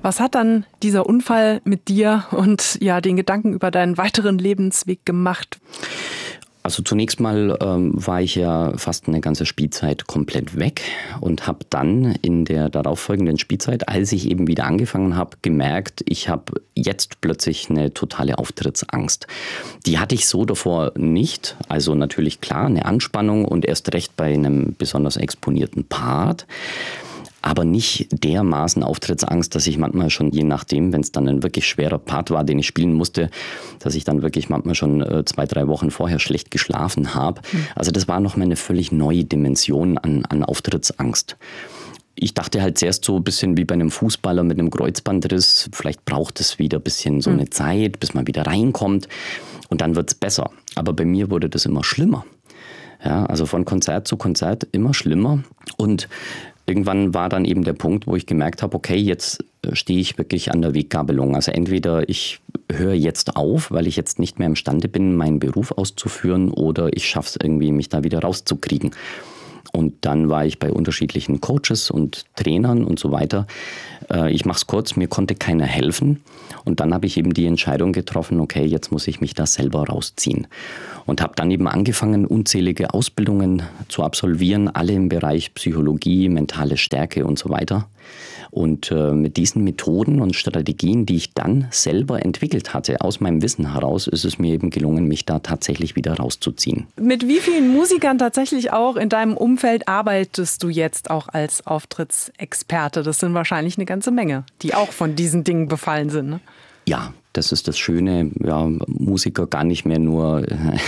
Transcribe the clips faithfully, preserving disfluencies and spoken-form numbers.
Was hat dann dieser Unfall mit dir und ja den Gedanken über deinen weiteren Lebensweg gemacht? Also zunächst mal ähm, war ich ja fast eine ganze Spielzeit komplett weg und habe dann in der darauffolgenden Spielzeit, als ich eben wieder angefangen habe, gemerkt, ich habe jetzt plötzlich eine totale Auftrittsangst. Die hatte ich so davor nicht. Also natürlich klar, eine Anspannung und erst recht bei einem besonders exponierten Part. Aber nicht dermaßen Auftrittsangst, dass ich manchmal schon, je nachdem, wenn es dann ein wirklich schwerer Part war, den ich spielen musste, dass ich dann wirklich manchmal schon äh, zwei, drei Wochen vorher schlecht geschlafen habe. Mhm. Also das war nochmal eine völlig neue Dimension an, an Auftrittsangst. Ich dachte halt zuerst so ein bisschen wie bei einem Fußballer mit einem Kreuzbandriss, vielleicht braucht es wieder ein bisschen so eine mhm. Zeit, bis man wieder reinkommt und dann wird es besser. Aber bei mir wurde das immer schlimmer. Ja, also von Konzert zu Konzert immer schlimmer und irgendwann war dann eben der Punkt, wo ich gemerkt habe, okay, jetzt stehe ich wirklich an der Weggabelung. Also entweder ich höre jetzt auf, weil ich jetzt nicht mehr imstande bin, meinen Beruf auszuführen, oder ich schaffe es irgendwie, mich da wieder rauszukriegen. Und dann war ich bei unterschiedlichen Coaches und Trainern und so weiter. Ich mache es kurz, mir konnte keiner helfen. Und dann habe ich eben die Entscheidung getroffen, okay, jetzt muss ich mich da selber rausziehen. Und habe dann eben angefangen, unzählige Ausbildungen zu absolvieren, alle im Bereich Psychologie, mentale Stärke und so weiter. Und äh, mit diesen Methoden und Strategien, die ich dann selber entwickelt hatte, aus meinem Wissen heraus, ist es mir eben gelungen, mich da tatsächlich wieder rauszuziehen. Mit wie vielen Musikern tatsächlich auch in deinem Umfeld arbeitest du jetzt auch als Auftrittsexperte? Das sind wahrscheinlich eine ganze Menge, die auch von diesen Dingen befallen sind, ne? Ja, das ist das Schöne, ja, Musiker gar nicht mehr nur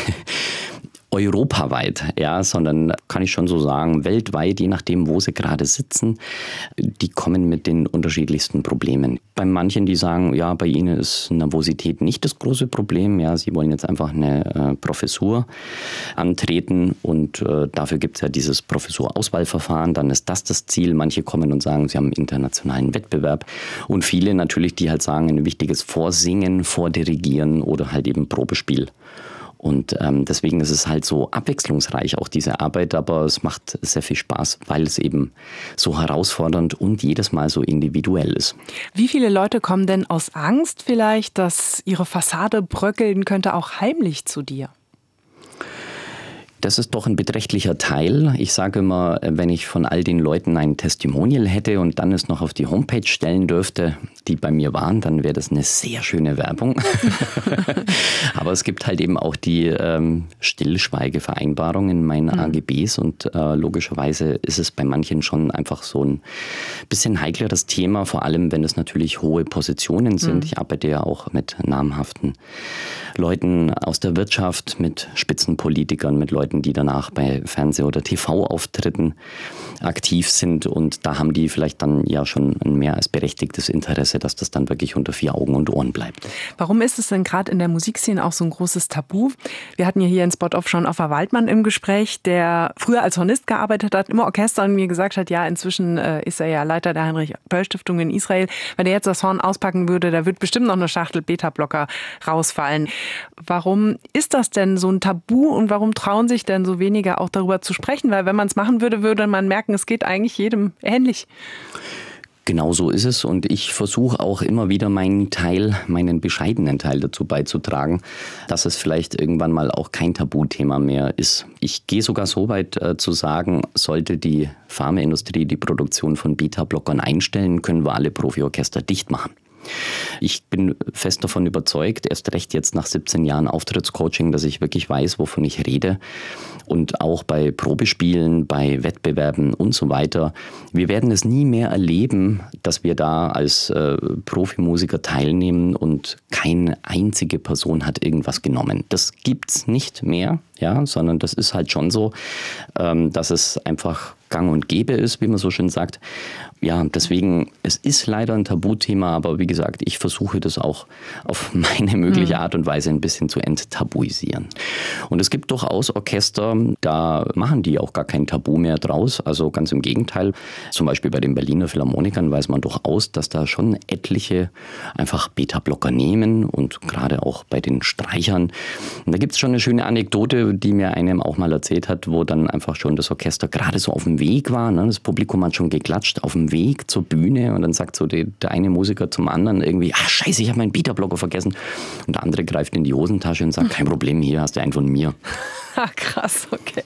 europaweit, ja, sondern kann ich schon so sagen, weltweit, je nachdem, wo sie gerade sitzen, die kommen mit den unterschiedlichsten Problemen. Bei manchen, die sagen, ja, bei ihnen ist Nervosität nicht das große Problem, ja, sie wollen jetzt einfach eine äh, Professur antreten und äh, dafür gibt es ja dieses Professurauswahlverfahren, dann ist das das Ziel. Manche kommen und sagen, sie haben einen internationalen Wettbewerb und viele natürlich, die halt sagen, ein wichtiges Vorsingen, Vordirigieren oder halt eben Probespiel. Und ähm, deswegen ist es halt so abwechslungsreich, auch diese Arbeit, aber es macht sehr viel Spaß, weil es eben so herausfordernd und jedes Mal so individuell ist. Wie viele Leute kommen denn aus Angst vielleicht, dass ihre Fassade bröckeln könnte, auch heimlich zu dir? Das ist doch ein beträchtlicher Teil. Ich sage immer, wenn ich von all den Leuten ein Testimonial hätte und dann es noch auf die Homepage stellen dürfte, die bei mir waren, dann wäre das eine sehr schöne Werbung. Aber es gibt halt eben auch die ähm, Stillschweigevereinbarung in meinen mhm. A G Bs und äh, logischerweise ist es bei manchen schon einfach so ein bisschen heikleres Thema, vor allem wenn es natürlich hohe Positionen sind. Mhm. Ich arbeite ja auch mit namhaften Leuten aus der Wirtschaft, mit Spitzenpolitikern, mit Leuten, die danach bei Fernseh- oder T V-Auftritten aktiv sind und da haben die vielleicht dann ja schon ein mehr als berechtigtes Interesse, dass das dann wirklich unter vier Augen und Ohren bleibt. Warum ist es denn gerade in der Musikszene auch so ein großes Tabu? Wir hatten ja hier in Spot Off schon Offa Waldmann im Gespräch, der früher als Hornist gearbeitet hat, immer Orchester und mir gesagt hat, ja, inzwischen äh, ist er ja Leiter der Heinrich-Böll-Stiftung in Israel. Wenn er jetzt das Horn auspacken würde, da wird bestimmt noch eine Schachtel Beta-Blocker rausfallen. Warum ist das denn so ein Tabu und warum trauen sich denn so wenige auch darüber zu sprechen? Weil wenn man es machen würde, würde man merken, es geht eigentlich jedem ähnlich. Genau so ist es und ich versuche auch immer wieder meinen Teil, meinen bescheidenen Teil dazu beizutragen, dass es vielleicht irgendwann mal auch kein Tabuthema mehr ist. Ich gehe sogar so weit äh, zu sagen, sollte die Pharmaindustrie die Produktion von Beta-Blockern einstellen, können wir alle Profiorchester dicht machen. Ich bin fest davon überzeugt, erst recht jetzt nach siebzehn Jahren Auftrittscoaching, dass ich wirklich weiß, wovon ich rede. Und auch bei Probespielen, bei Wettbewerben und so weiter. Wir werden es nie mehr erleben, dass wir da als äh, Profimusiker teilnehmen und keine einzige Person hat irgendwas genommen. Das gibt's nicht mehr, ja, sondern das ist halt schon so, ähm, dass es einfach gang und gäbe ist, wie man so schön sagt. Ja, deswegen, es ist leider ein Tabuthema, aber wie gesagt, ich versuche das auch auf meine mögliche Art und Weise ein bisschen zu enttabuisieren. Und es gibt durchaus Orchester, da machen die auch gar kein Tabu mehr draus, also ganz im Gegenteil. Zum Beispiel bei den Berliner Philharmonikern weiß man durchaus, dass da schon etliche einfach Beta-Blocker nehmen und gerade auch bei den Streichern. Und da gibt es schon eine schöne Anekdote, die mir einem auch mal erzählt hat, wo dann einfach schon das Orchester gerade so auf dem Weg war, ne, das Publikum hat schon geklatscht, auf dem Weg zur Bühne und dann sagt so die, der eine Musiker zum anderen irgendwie, ach scheiße, ich habe meinen Beta-Blocker vergessen. Und der andere greift in die Hosentasche und sagt, kein Problem, hier hast du einen von mir. Krass, okay.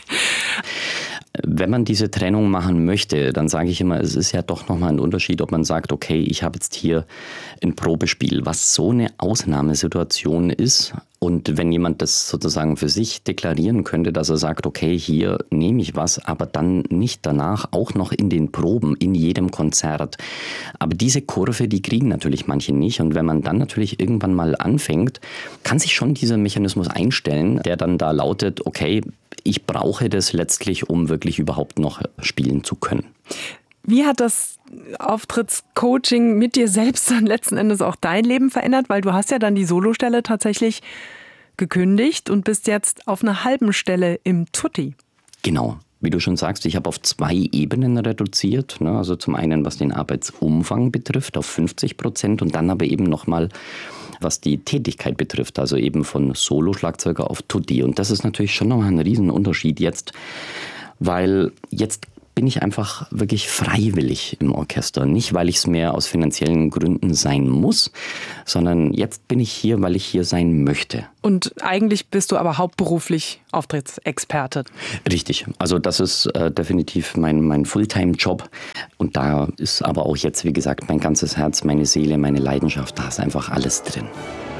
Wenn man diese Trennung machen möchte, dann sage ich immer, es ist ja doch nochmal ein Unterschied, ob man sagt, okay, ich habe jetzt hier ein Probespiel, was so eine Ausnahmesituation ist. Und wenn jemand das sozusagen für sich deklarieren könnte, dass er sagt, okay, hier nehme ich was, aber dann nicht danach, auch noch in den Proben, in jedem Konzert. Aber diese Kurve, die kriegen natürlich manche nicht. Und wenn man dann natürlich irgendwann mal anfängt, kann sich schon dieser Mechanismus einstellen, der dann da lautet, okay, ich brauche das letztlich, um wirklich überhaupt noch spielen zu können. Wie hat das Auftrittscoaching mit dir selbst dann letzten Endes auch dein Leben verändert? Weil du hast ja dann die Solostelle tatsächlich gekündigt und bist jetzt auf einer halben Stelle im Tutti. Genau. Wie du schon sagst, ich habe auf zwei Ebenen reduziert. Ne? Also zum einen, was den Arbeitsumfang betrifft, auf fünfzig Prozent und dann aber eben nochmal, was die Tätigkeit betrifft, also eben von Solo-Schlagzeuger auf Tutti. Und das ist natürlich schon nochmal ein Riesenunterschied jetzt, weil jetzt bin ich einfach wirklich freiwillig im Orchester. Nicht, weil ich es mehr aus finanziellen Gründen sein muss, sondern jetzt bin ich hier, weil ich hier sein möchte. Und eigentlich bist du aber hauptberuflich Auftrittsexperte. Richtig. Also das ist äh, definitiv mein, mein Fulltime-Job. Und da ist aber auch jetzt, wie gesagt, mein ganzes Herz, meine Seele, meine Leidenschaft, da ist einfach alles drin.